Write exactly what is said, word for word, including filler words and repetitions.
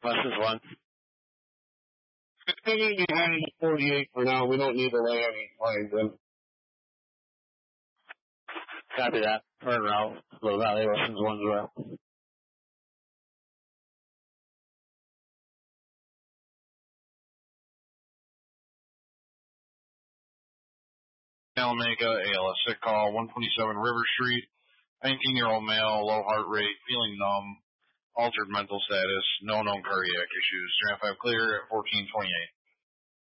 Lessons one. Continue to handle forty-eight for now. We don't need to lay any lines in. Copy that. Turn route. Low Valley Lessons one zero. Alamega, A L S sick call, one twenty-seven River Street, nineteen-year-old male, low heart rate, feeling numb, altered mental status, no known cardiac issues. Strand five clear at fourteen twenty-eight.